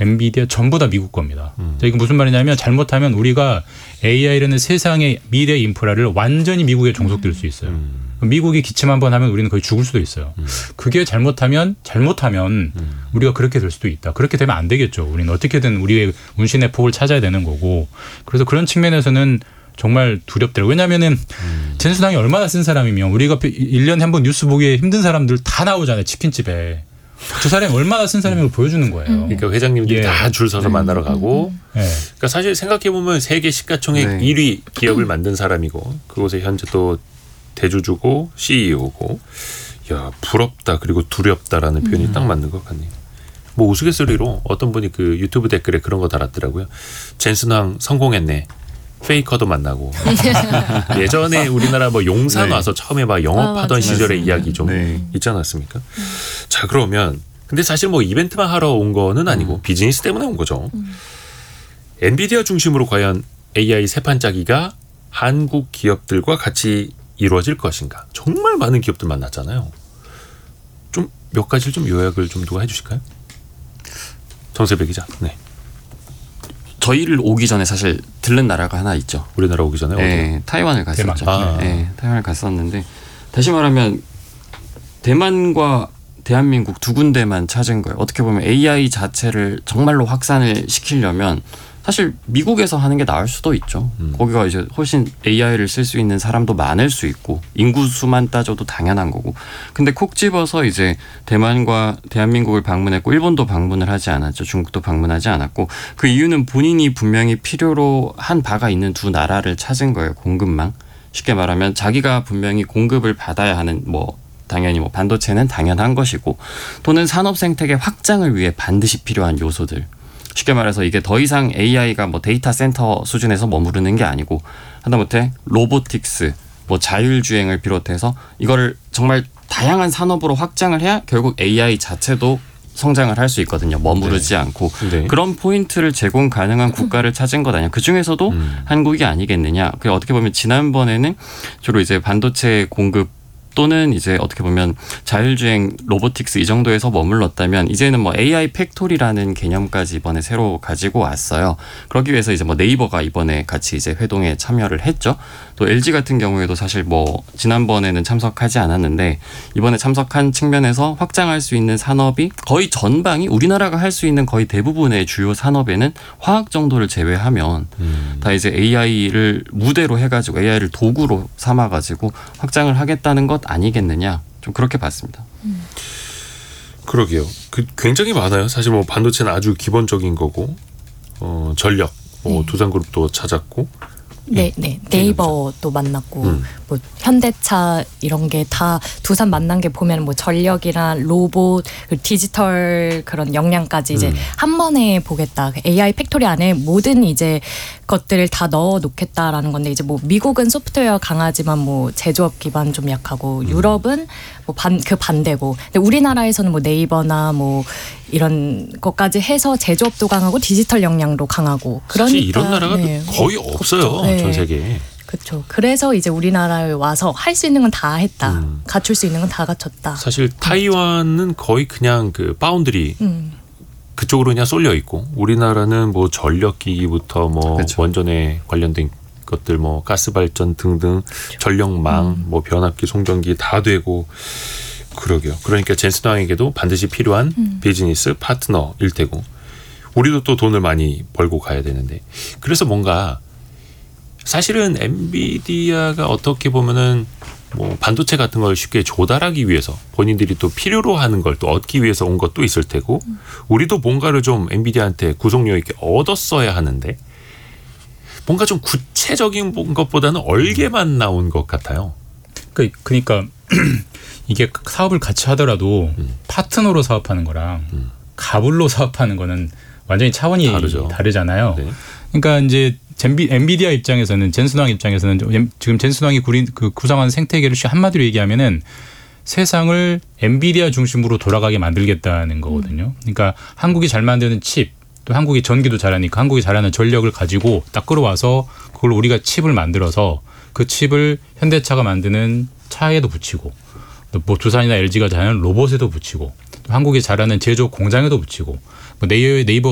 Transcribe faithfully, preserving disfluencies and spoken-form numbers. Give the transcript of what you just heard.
엔비디아 전부 다 미국 겁니다. 음. 이게 무슨 말이냐면 잘못하면 우리가 에이아이라는 세상의 미래 인프라를 완전히 미국에 종속될 수 있어요. 음. 미국이 기침 한번 하면 우리는 거의 죽을 수도 있어요. 음. 그게 잘못하면 잘못하면 음. 우리가 그렇게 될 수도 있다. 그렇게 되면 안 되겠죠. 우리는 어떻게든 우리의 운신의 폭을 찾아야 되는 거고. 그래서 그런 측면에서는 정말 두렵더라고요. 왜냐하면은 음. 젠수당이 얼마나 쓴 사람이면 우리가 일 년에 한 번 뉴스 보기에 힘든 사람들 다 나오잖아요. 치킨집에. 저 사람이 얼마나 쓴 사람인 걸 보여주는 거예요. 음. 그러니까 회장님들이 예. 다 줄 서서 음. 만나러 가고. 네. 그러니까 사실 생각해보면 세계 시가총액 네. 일 위 기업을 만든 사람이고 그곳에 현재 또 대주주고 씨이오고. 야 부럽다 그리고 두렵다라는 표현이 음. 딱 맞는 것 같네요. 뭐 우스갯소리로 어떤 분이 그 유튜브 댓글에 그런 거 달았더라고요. 젠슨왕 성공했네. 페이커도 만나고. 예전에 우리나라 뭐 용산 네. 와서 처음에 막 영업하던 아, 시절의 이야기 좀 네. 있지 않았습니까? 음. 자 그러면 근데 사실 뭐 이벤트만 하러 온 거는 아니고 음. 비즈니스 때문에 온 거죠. 음. 엔비디아 중심으로 과연 에이아이 세판짜기가 한국 기업들과 같이 이루어질 것인가. 정말 많은 기업들 만났잖아요. 좀 몇 가지를 좀 요약을 좀 누가 해주실까요? 정세배 기자. 네. 저희를 오기 전에 사실 들른 나라가 하나 있죠. 우리나라 오기 전에? 네, 어디? 타이완을 갔었죠. 아. 네, 타이완을 갔었는데 다시 말하면 대만과 대한민국 두 군데만 찾은 거예요. 어떻게 보면 에이아이 자체를 정말로 확산을 시키려면 사실 미국에서 하는 게 나을 수도 있죠. 음. 거기가 이제 훨씬 에이아이를 쓸 수 있는 사람도 많을 수 있고 인구 수만 따져도 당연한 거고. 근데 콕 집어서 이제 대만과 대한민국을 방문했고 일본도 방문을 하지 않았죠. 중국도 방문하지 않았고 그 이유는 본인이 분명히 필요로 한 바가 있는 두 나라를 찾은 거예요. 공급망. 쉽게 말하면 자기가 분명히 공급을 받아야 하는 뭐 당연히 뭐 반도체는 당연한 것이고 또는 산업 생태계 확장을 위해 반드시 필요한 요소들. 쉽게 말해서 이게 더 이상 에이아이가 뭐 데이터 센터 수준에서 머무르는 게 아니고 하다못해 로보틱스, 뭐 자율주행을 비롯해서 이거를 정말 다양한 산업으로 확장을 해야 결국 에이아이 자체도 성장을 할 수 있거든요. 머무르지 네. 않고. 네. 그런 포인트를 제공 가능한 국가를 찾은 것 아니야. 그중에서도 음. 한국이 아니겠느냐. 그 어떻게 보면 지난번에는 주로 이제 반도체 공급 또는 이제 어떻게 보면 자율주행 로보틱스 이 정도에서 머물렀다면 이제는 뭐 에이아이 팩토리라는 개념까지 이번에 새로 가지고 왔어요. 그러기 위해서 이제 뭐 네이버가 이번에 같이 이제 회동에 참여를 했죠. 또 엘지 같은 경우에도 사실 뭐 지난번에는 참석하지 않았는데 이번에 참석한 측면에서 확장할 수 있는 산업이 거의 전방이 우리나라가 할 수 있는 거의 대부분의 주요 산업에는 화학 정도를 제외하면 음. 다 이제 에이아이를 무대로 해가지고 에이아이를 도구로 삼아가지고 확장을 하겠다는 것 아니겠느냐. 좀 그렇게 봤습니다. 음. 그러게요. 그 굉장히 많아요. 사실 뭐 반도체는 아주 기본적인 거고 어, 전력, 뭐 네. 두산그룹도 찾았고 네, 네. 네이버도 만났고 음. 뭐 현대차 이런 게 다 두산 만난 게 보면 뭐 전력이랑 로봇, 디지털 그런 역량까지 이제 음. 한 번에 보겠다. 에이아이 팩토리 안에 모든 이제 것들을 다 넣어 놓겠다라는 건데 이제 뭐 미국은 소프트웨어 강하지만 뭐 제조업 기반 좀 약하고 음. 유럽은 뭐 반 그 반대고. 근데 우리나라에서는 뭐 네이버나 뭐 이런 것까지 해서 제조업도 강하고 디지털 역량도 강하고. 그러니까 이런 나라가 네. 거의 없어요. 네. 전 세계에. 그렇죠. 그래서 이제 우리나라에 와서 할 수 있는 건 다 했다. 음. 갖출 수 있는 건 다 갖췄다. 사실 타이완은 거의 그냥 그 파운드리 음. 그쪽으로 그냥 쏠려 있고 우리나라는 뭐 전력기기부터 뭐 그렇죠. 원전에 관련된 것들 뭐 가스 발전 등등 그렇죠. 전력망 음. 뭐 변압기 송전기 다 되고 그러게요. 그러니까 젠슨왕에게도 반드시 필요한 음. 비즈니스 파트너일 테고 우리도 또 돈을 많이 벌고 가야 되는데 그래서 뭔가 사실은 엔비디아가 어떻게 보면은 뭐 반도체 같은 걸 쉽게 조달하기 위해서 본인들이 또 필요로 하는 걸 또 얻기 위해서 온 것도 있을 테고 음. 우리도 뭔가를 좀 엔비디아한테 구속력 있게 얻었어야 하는데 뭔가 좀 구체적인 것보다는 얼개만 나온 것 같아요. 그, 그러니까 이게 사업을 같이 하더라도 음. 파트너로 사업하는 거랑 음. 가불로 사업하는 거는 완전히 차원이 다르죠. 다르잖아요. 네. 그러니까 이제 엔비디아 입장에서는 젠슨왕 입장에서는 지금 젠슨왕이 그 구성한 생태계를 한마디로 얘기하면은 세상을 엔비디아 중심으로 돌아가게 만들겠다는 거거든요. 그러니까 한국이 잘 만드는 칩, 또 한국이 전기도 잘하니까 한국이 잘하는 전력을 가지고 딱 끌어와서 그걸 우리가 칩을 만들어서 그 칩을 현대차가 만드는 차에도 붙이고 뭐 두산이나 엘지가 잘하는 로봇에도 붙이고 또 한국이 잘하는 제조 공장에도 붙이고 뭐 네이버 네이버